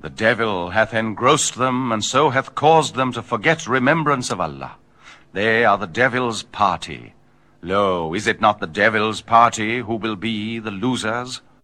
The devil hath engrossed them, and so hath caused them to forget remembrance of Allah. They are the devil's party. Lo, is it not the devil's party who will be the losers?